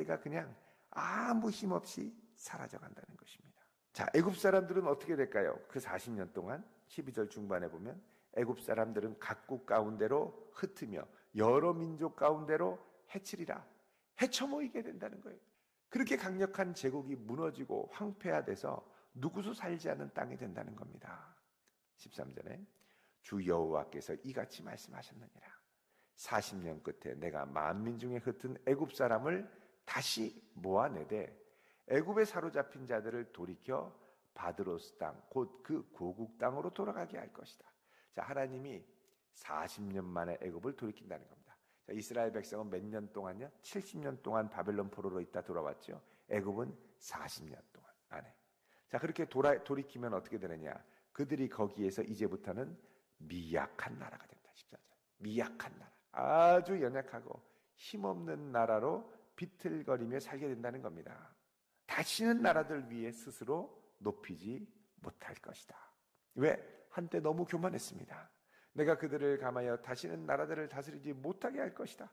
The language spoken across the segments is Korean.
해치리가 그냥 아무 힘없이 사라져간다는 것입니다. 자, 애굽 사람들은 어떻게 될까요? 그 40년 동안 12절 중반에 보면 애굽 사람들은 각국 가운데로 흩으며 여러 민족 가운데로 해치리라. 헤쳐모이게 된다는 거예요. 그렇게 강력한 제국이 무너지고 황폐화돼서 누구도 살지 않는 땅이 된다는 겁니다. 13절에 주 여호와께서 이같이 말씀하셨느니라. 40년 끝에 내가 만민 중에 흩은 애굽 사람을 다시 모아내되 애굽에 사로잡힌 자들을 돌이켜 바드로스 땅, 곧 그 고국 땅으로 돌아가게 할 것이다. 자, 하나님이 40년 만에 애굽을 돌이킨다는 겁니다. 자, 이스라엘 백성은 몇 년 동안요? 70년 동안 바벨론 포로로 있다 돌아왔죠. 애굽은 40년 동안 안에. 자, 그렇게 돌이키면 어떻게 되느냐? 그들이 거기에서 이제부터는 미약한 나라가 된다. 14절. 미약한 나라. 아주 연약하고 힘없는 나라로 비틀거리며 살게 된다는 겁니다. 다시는 나라들 위에 스스로 높이지 못할 것이다. 왜? 한때 너무 교만했습니다. 내가 그들을 감하여 다시는 나라들을 다스리지 못하게 할 것이다.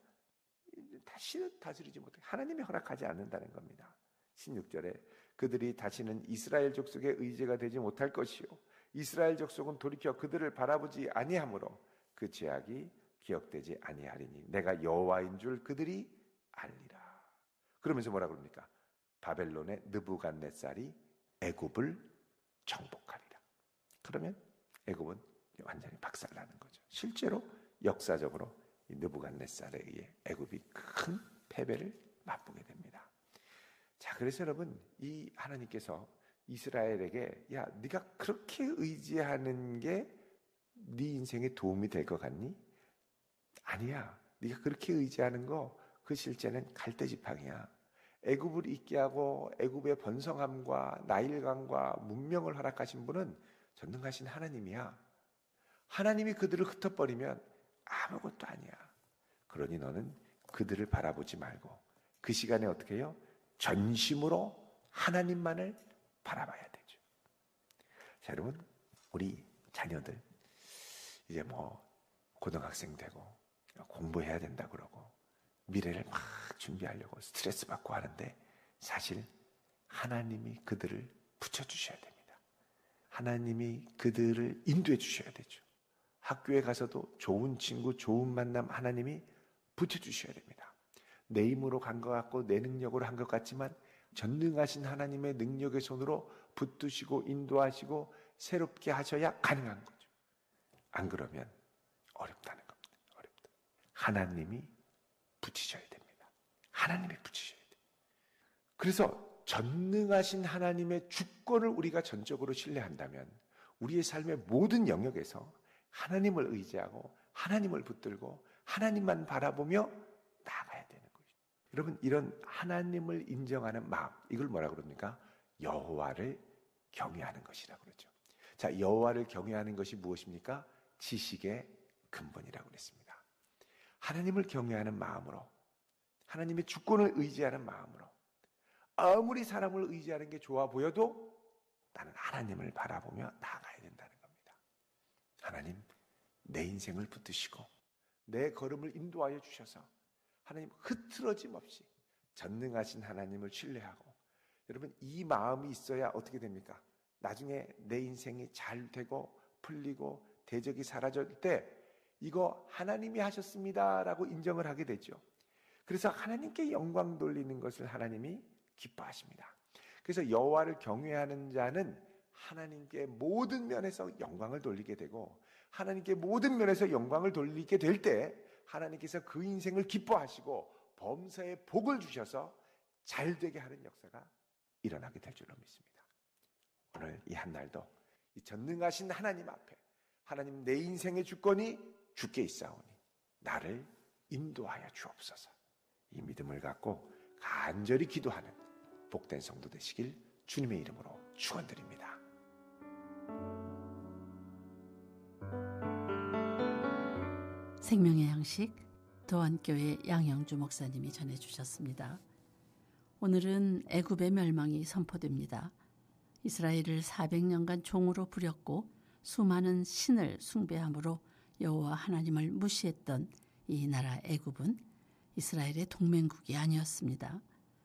다시는 다스리지 못하게. 하나님이 허락하지 않는다는 겁니다. 16절에 그들이 다시는 이스라엘 족속의 의제가 되지 못할 것이요 이스라엘 족속은 돌이켜 그들을 바라보지 아니하므로 그 죄악이 기억되지 아니하리니 내가 여호와인 줄 그들이 알리라. 그러면서 뭐라 그럽니까? 바벨론의 느부갓네살이 애굽을 정복하리라. 그러면 애굽은 완전히 박살나는 거죠. 실제로 역사적으로 이 느부갓네살에 의해 애굽이 큰 패배를 맛보게 됩니다. 자, 그래서 여러분, 이 하나님께서 이스라엘에게 야, 네가 그렇게 의지하는 게 네 인생에 도움이 될 것 같니? 아니야. 네가 그렇게 의지하는 거 그 실제는 갈대지팡이야. 애굽을 있게 하고 애굽의 번성함과 나일강과 문명을 허락하신 분은 전능하신 하나님이야. 하나님이 그들을 흩어버리면 아무것도 아니야. 그러니 너는 그들을 바라보지 말고 그 시간에 어떻게 해요? 전심으로 하나님만을 바라봐야 되죠. 자, 여러분, 우리 자녀들 이제 고등학생 되고 공부해야 된다 그러고 미래를 막 준비하려고 스트레스 받고 하는데 사실 하나님이 그들을 붙여주셔야 됩니다. 하나님이 그들을 인도해 주셔야 되죠. 학교에 가서도 좋은 친구, 좋은 만남 하나님이 붙여주셔야 됩니다. 내 힘으로 간 것 같고 내 능력으로 한 것 같지만 전능하신 하나님의 능력의 손으로 붙드시고 인도하시고 새롭게 하셔야 가능한 거죠. 안 그러면 어렵다는 겁니다. 어렵다. 하나님이 붙이셔야 됩니다. 하나님이 붙이셔야 돼요. 그래서 전능하신 하나님의 주권을 우리가 전적으로 신뢰한다면 우리의 삶의 모든 영역에서 하나님을 의지하고 하나님을 붙들고 하나님만 바라보며 나아가야 되는 것이죠. 여러분, 이런 하나님을 인정하는 마음, 이걸 뭐라 그럽니까? 여호와를 경외하는 것이라고 그러죠. 자, 여호와를 경외하는 것이 무엇입니까? 지식의 근본이라고 그랬습니다. 하나님을 경외하는 마음으로, 하나님의 주권을 의지하는 마음으로, 아무리 사람을 의지하는 게 좋아 보여도 나는 하나님을 바라보며 나아가야 된다는 겁니다. 하나님, 내 인생을 붙드시고 내 걸음을 인도하여 주셔서 하나님 흐트러짐 없이 전능하신 하나님을 신뢰하고, 여러분, 이 마음이 있어야 어떻게 됩니까? 나중에 내 인생이 잘 되고 풀리고 대적이 사라질 때 이거 하나님이 하셨습니다라고 인정을 하게 되죠. 그래서 하나님께 영광 돌리는 것을 하나님이 기뻐하십니다. 그래서 여호와를 경외하는 자는 하나님께 모든 면에서 영광을 돌리게 되고, 하나님께 모든 면에서 영광을 돌리게 될 때 하나님께서 그 인생을 기뻐하시고 범사에 복을 주셔서 잘 되게 하는 역사가 일어나게 될 줄로 믿습니다. 오늘 이 한날도 이 전능하신 하나님 앞에 하나님, 내 인생의 주권이 주께 있사오니 나를 인도하여 주옵소서. 이 믿음을 갖고 간절히 기도하는 복된 성도 되시길 주님의 이름으로 축원드립니다. 생명의 양식 도안교회 양영주 목사님이 전해주셨습니다. 오늘은 애굽의 멸망이 선포됩니다. 이스라엘을 400년간 종으로 부렸고 수많은 신을 숭배함으로 여호와 하나님을 무시했던 이 나라 애굽은 이스라엘의 동맹국이 아니었습니다.